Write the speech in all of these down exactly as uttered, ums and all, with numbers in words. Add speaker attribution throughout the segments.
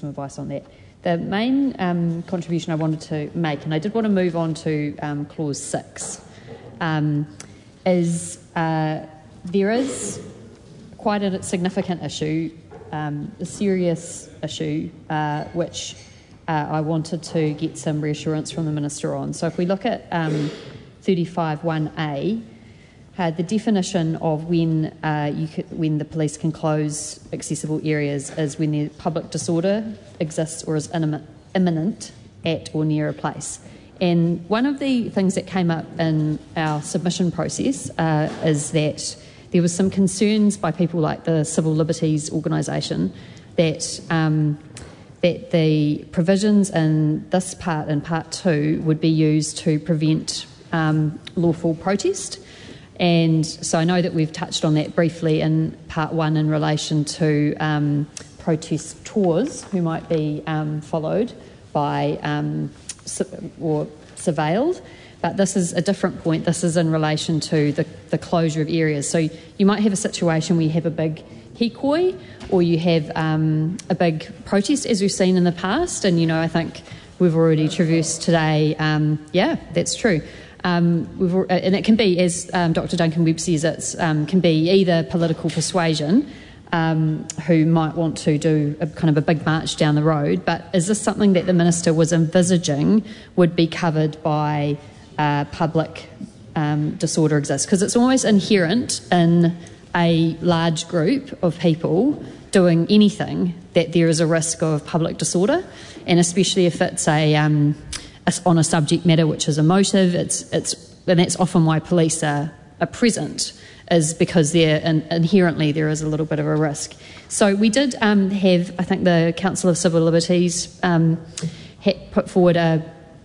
Speaker 1: some advice on that. The main um, contribution I wanted to make, and I did want to move on to um, clause six, um, is uh, there is quite a significant issue, um, a serious issue, uh, which uh, I wanted to get some reassurance from the Minister on. So if we look at um, thirty-five one A, Uh, the definition of when uh, you could, when the police can close accessible areas is when the public disorder exists or is imminent at or near a place. And one of the things that came up in our submission process uh, is that there was some concerns by people like the Civil Liberties Organisation that um, that the provisions in this part and part two would be used to prevent um, lawful protest. And so I know that we've touched on that briefly in part one in relation to um, protest tours who might be um, followed by um, or surveilled. But this is a different point. This is in relation to the, the closure of areas. So you might have a situation where you have a big hikoi or you have um, a big protest, as we've seen in the past. And, you know, I think we've already traversed today. Um, yeah, that's true. Um, we've, and it can be, as um, Doctor Duncan Webb says, it um, can be either political persuasion um, who might want to do a kind of a big march down the road, but is this something that the Minister was envisaging would be covered by uh, public um, disorder exists? Because it's almost inherent in a large group of people doing anything that there is a risk of public disorder, and especially if it's a... Um, on a subject matter which is emotive, it's it's and that's often why police are, are present, is because they're in, inherently there is a little bit of a risk. So we did um, have, I think the Council of Civil Liberties um, had put forward a,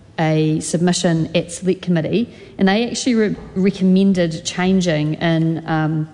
Speaker 1: a submission at Select Committee, and they actually re- recommended changing in um,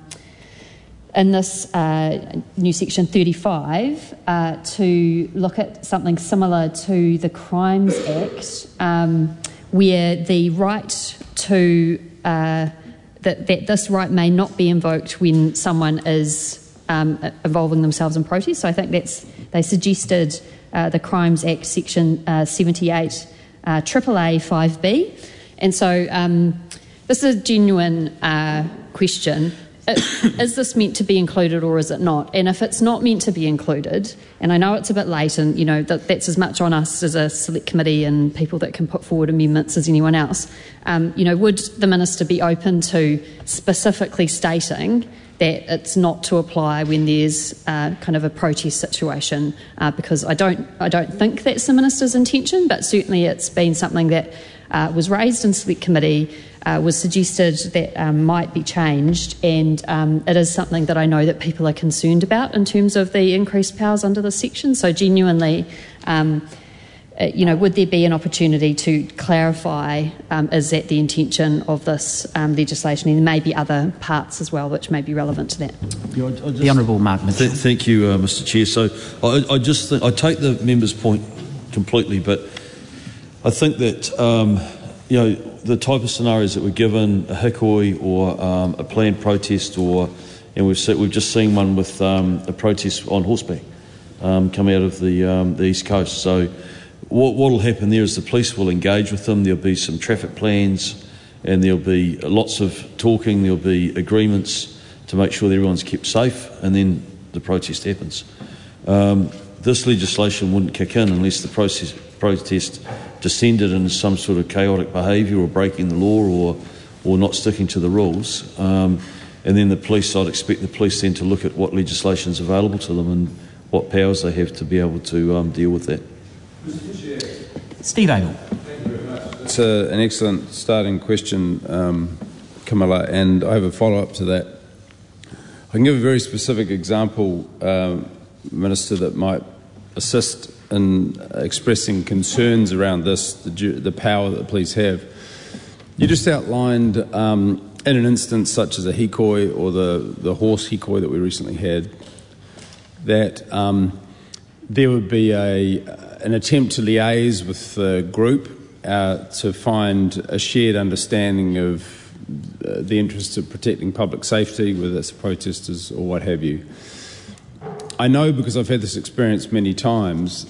Speaker 1: in this uh, new section thirty-five uh, to look at something similar to the Crimes Act, um, where the right to uh, that, that this right may not be invoked when someone is um, involving themselves in protest. So I think that's they suggested uh, the Crimes Act section uh, seventy-eight uh, triple A five B, and so um, this is a genuine uh, question. Is this meant to be included or is it not? And if it's not meant to be included, and I know it's a bit late, and you know that, that's as much on us as a select committee and people that can put forward amendments as anyone else, um, you know, would the Minister be open to specifically stating that it's not to apply when there's uh, kind of a protest situation? Uh, because I don't, I don't think that's the Minister's intention, but certainly it's been something that uh, was raised in select committee. Uh, was suggested that um, might be changed, and um, it is something that I know that people are concerned about in terms of the increased powers under this section. So genuinely, um, uh, you know, would there be an opportunity to clarify, um, is that the intention of this um, legislation? And there may be other parts as well which may be relevant to that.
Speaker 2: Yeah, I, I just,
Speaker 3: the Honourable Mark Mitchell.
Speaker 2: Th- thank you, uh, Mister Chair. So I, I just think, I take the member's point completely, but I think that, um, you know, the type of scenarios that were given, a hikoi or um, a planned protest, or and we've we've just seen one with um, a protest on horseback um, come out of the um, the East Coast. So what will happen there is the police will engage with them. There'll be some traffic plans, and there'll be lots of talking. There'll be agreements to make sure that everyone's kept safe, and then the protest happens. Um, this legislation wouldn't kick in unless the process, protest descended into some sort of chaotic behaviour or breaking the law or or not sticking to the rules. Um, and then the police, I'd expect the police then to look at what legislation is available to them and what powers they have to be able to um, deal with that.
Speaker 3: Steve Abel.
Speaker 4: It's a, an excellent starting question, um, Camilla, and I have a follow-up to that. I can give a very specific example, um, Minister, that might assist in expressing concerns around this, the, the power that the police have. You just outlined, um, in an instance such as a hikoi or the, the horse hikoi that we recently had, that um, there would be a, an attempt to liaise with the group uh, to find a shared understanding of uh, the interests of protecting public safety, whether it's protesters or what have you. I know, because I've had this experience many times,